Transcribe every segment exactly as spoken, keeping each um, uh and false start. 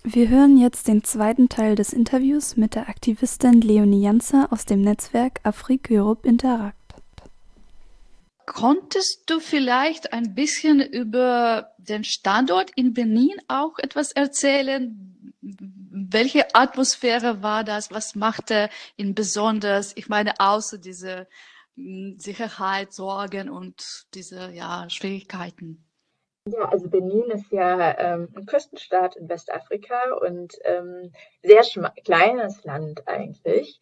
Wir hören jetzt den zweiten Teil des Interviews mit der Aktivistin Leonie Janzer aus dem Netzwerk Afrique Europe Interact. Konntest du vielleicht ein bisschen über den Standort in Benin auch etwas erzählen? Welche Atmosphäre war das? Was machte ihn besonders? Ich meine, außer diese mh, Sicherheit, Sorgen und diese ja, Schwierigkeiten. Ja, also Benin ist ja ähm, ein Küstenstaat in Westafrika und ähm, sehr schma- kleines Land eigentlich.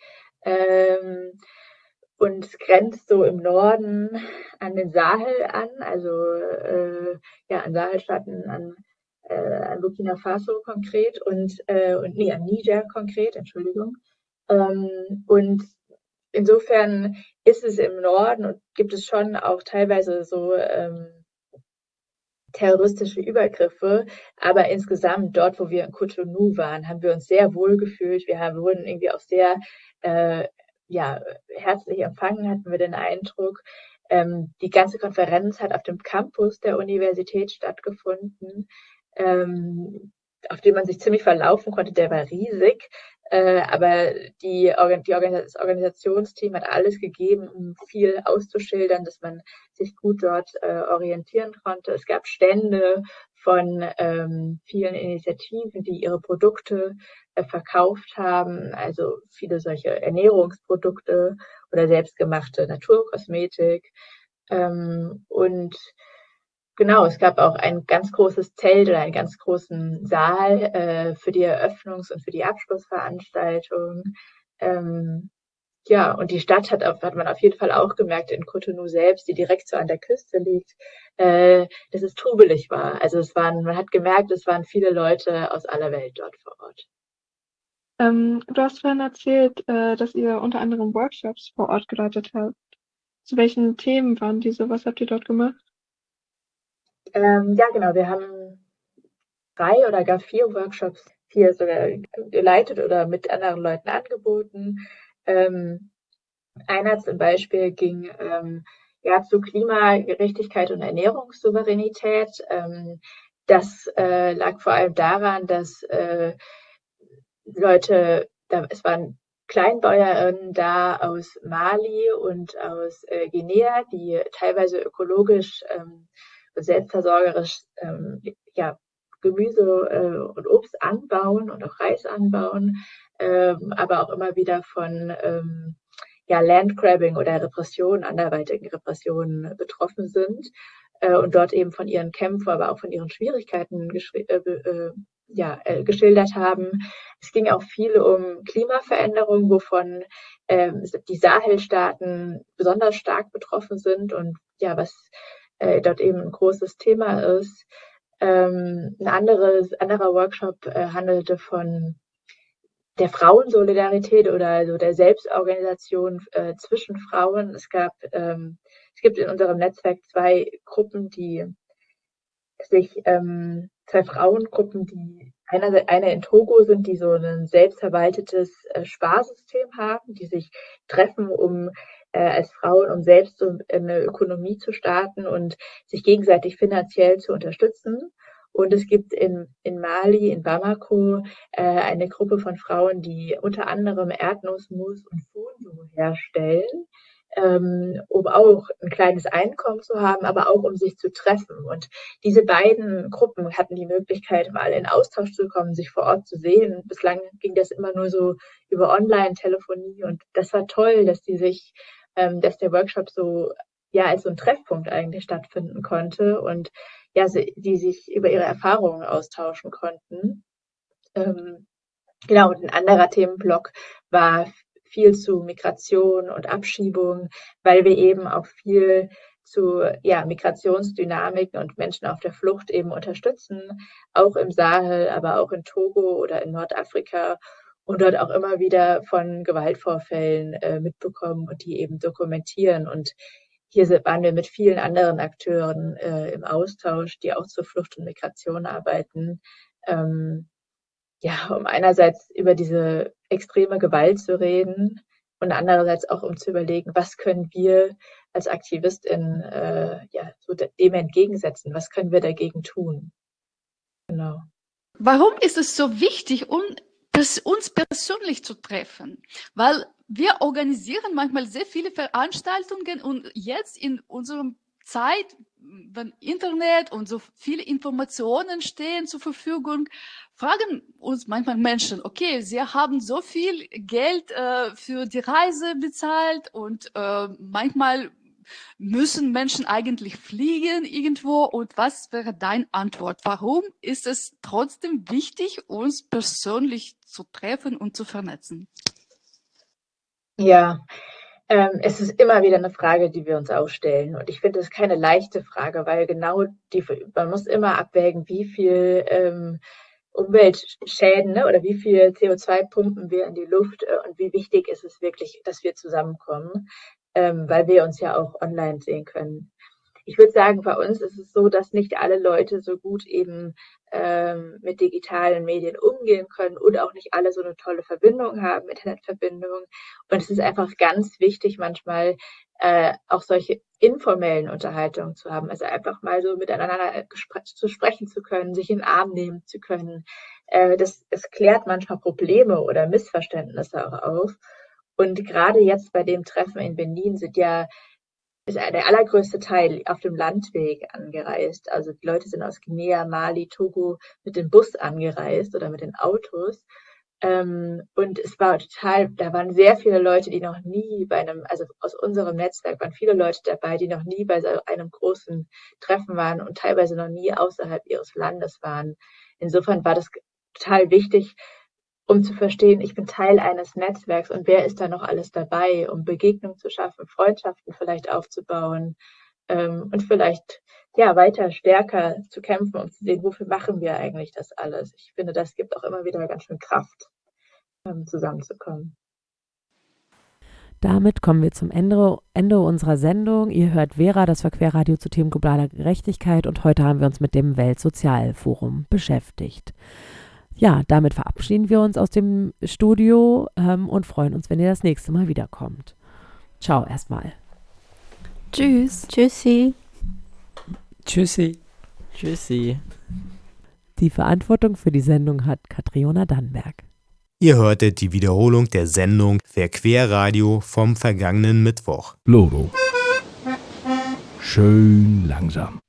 Ähm, und es grenzt so im Norden an den Sahel an, also äh, ja, an Sahelstaaten, an, äh, an Burkina Faso konkret und, äh, und nee, an Niger konkret, Entschuldigung. Ähm, und insofern ist es im Norden und gibt es schon auch teilweise so ähm, terroristische Übergriffe, aber insgesamt dort, wo wir in Cotonou waren, haben wir uns sehr wohl gefühlt. Wir haben, wurden irgendwie auch sehr äh, ja, herzlich empfangen, hatten wir den Eindruck. Ähm, die ganze Konferenz hat auf dem Campus der Universität stattgefunden, ähm, auf dem man sich ziemlich verlaufen konnte. Der war riesig, äh, aber die, Organ die Organis das Organisationsteam hat alles gegeben, um viel auszuschildern, dass man sich gut dort äh, orientieren konnte. Es gab Stände von ähm, vielen Initiativen, die ihre Produkte äh, verkauft haben, also viele solche Ernährungsprodukte oder selbstgemachte Naturkosmetik. Ähm, und genau, es gab auch ein ganz großes Zelt oder einen ganz großen Saal äh, für die Eröffnungs- und für die Abschlussveranstaltung. Ähm, ja, und die Stadt hat, auf, hat man auf jeden Fall auch gemerkt in Cotonou selbst, die direkt so an der Küste liegt, äh, dass es trubelig war. Also es waren, man hat gemerkt, es waren viele Leute aus aller Welt dort vor Ort. Ähm, du hast vorhin erzählt, äh, dass ihr unter anderem Workshops vor Ort geleitet habt. Zu welchen Themen waren diese? Was habt ihr dort gemacht? Ähm, ja, genau, wir haben drei oder gar vier Workshops, vier sogar geleitet oder mit anderen Leuten angeboten. Ähm, einer zum Beispiel ging ähm, ja, zu Klimagerechtigkeit und Ernährungssouveränität. Ähm, das äh, lag vor allem daran, dass äh, Leute, da, es waren Kleinbäuerinnen da aus Mali und aus äh, Guinea, die teilweise ökologisch ähm, selbstversorgerisch ähm, ja, Gemüse äh, und Obst anbauen und auch Reis anbauen, ähm, aber auch immer wieder von ähm, ja, Landgrabbing oder Repression, anderweitigen Repressionen betroffen sind äh, und dort eben von ihren Kämpfen, aber auch von ihren Schwierigkeiten äh, äh, ja, äh, geschildert haben. Es ging auch viel um Klimaveränderung, wovon ähm, die Sahelstaaten besonders stark betroffen sind und ja, was äh, dort eben ein großes Thema ist. Ähm, ein anderes, anderer Workshop äh, handelte von der Frauensolidarität oder also der Selbstorganisation äh, zwischen Frauen. Es gab, ähm, es gibt in unserem Netzwerk zwei Gruppen, die sich ähm, zwei Frauengruppen, die einer, eine in Togo sind, die so ein selbstverwaltetes äh, Sparsystem haben, die sich treffen, um äh, als Frauen, um selbst so eine Ökonomie zu starten und sich gegenseitig finanziell zu unterstützen. Und es gibt in, in Mali, in Bamako, äh, eine Gruppe von Frauen, die unter anderem Erdnussmus und Fondu herstellen, ähm, um auch ein kleines Einkommen zu haben, aber auch um sich zu treffen. Und diese beiden Gruppen hatten die Möglichkeit, mal in Austausch zu kommen, sich vor Ort zu sehen. Bislang ging das immer nur so über Online-Telefonie und das war toll, dass die sich, ähm, dass der Workshop so ja als so ein Treffpunkt eigentlich stattfinden konnte und ja, sie, die sich über ihre Erfahrungen austauschen konnten. Ähm, genau, und ein anderer Themenblock war viel zu Migration und Abschiebung, weil wir eben auch viel zu ja, Migrationsdynamiken und Menschen auf der Flucht eben unterstützen, auch im Sahel, aber auch in Togo oder in Nordafrika und dort auch immer wieder von Gewaltvorfällen äh, mitbekommen und die eben dokumentieren. Und hier waren wir mit vielen anderen Akteuren äh, im Austausch, die auch zur Flucht und Migration arbeiten. Ähm, ja, um einerseits über diese extreme Gewalt zu reden und andererseits auch um zu überlegen, was können wir als AktivistInnen äh, ja, so dem entgegensetzen, was können wir dagegen tun. Genau. Warum ist es so wichtig, um uns persönlich zu treffen? Weil wir organisieren manchmal sehr viele Veranstaltungen und jetzt in unserer Zeit, wenn Internet und so viele Informationen stehen zur Verfügung, fragen uns manchmal Menschen, okay, sie haben so viel Geld äh, für die Reise bezahlt und äh, manchmal müssen Menschen eigentlich fliegen irgendwo? Und was wäre deine Antwort? Warum ist es trotzdem wichtig, uns persönlich zu treffen und zu vernetzen? Ja, ähm, es ist immer wieder eine Frage, die wir uns auch stellen. Und ich finde, das ist keine leichte Frage, weil genau die, man muss immer abwägen, wie viel ähm, Umweltschäden, ne, oder wie viel C O zwei pumpen wir in die Luft äh, und wie wichtig ist es wirklich, dass wir zusammenkommen, ähm, weil wir uns ja auch online sehen können. Ich würde sagen, bei uns ist es so, dass nicht alle Leute so gut eben ähm, mit digitalen Medien umgehen können und auch nicht alle so eine tolle Verbindung haben, Internetverbindung. Und es ist einfach ganz wichtig, manchmal äh, auch solche informellen Unterhaltungen zu haben. Also einfach mal so miteinander zu sprechen zu können, sich in den Arm nehmen zu können. Äh, das, das klärt manchmal Probleme oder Missverständnisse auch auf. Und gerade jetzt bei dem Treffen in Benin sind ja ist der allergrößte Teil auf dem Landweg angereist. Also die Leute sind aus Guinea, Mali, Togo mit dem Bus angereist oder mit den Autos. Ähm, und es war total, da waren sehr viele Leute, die noch nie bei einem, also aus unserem Netzwerk waren viele Leute dabei, die noch nie bei so einem großen Treffen waren und teilweise noch nie außerhalb ihres Landes waren. Insofern war das total wichtig, um zu verstehen, ich bin Teil eines Netzwerks und wer ist da noch alles dabei, um Begegnungen zu schaffen, Freundschaften vielleicht aufzubauen ähm, und vielleicht ja weiter stärker zu kämpfen, um zu sehen, wofür machen wir eigentlich das alles. Ich finde, das gibt auch immer wieder ganz schön Kraft, ähm, zusammenzukommen. Damit kommen wir zum Ende, Ende unserer Sendung. Ihr hört Vera, das Verquerradio zu Themen globaler Gerechtigkeit, und heute haben wir uns mit dem Weltsozialforum beschäftigt. Ja, damit verabschieden wir uns aus dem Studio ähm, und freuen uns, wenn ihr das nächste Mal wiederkommt. Ciao erstmal. Tschüss. Tschüssi. Tschüssi. Tschüssi. Die Verantwortung für die Sendung hat Katriona Dannenberg. Ihr hörtet die Wiederholung der Sendung Verquerradio vom vergangenen Mittwoch. Loro. Schön langsam.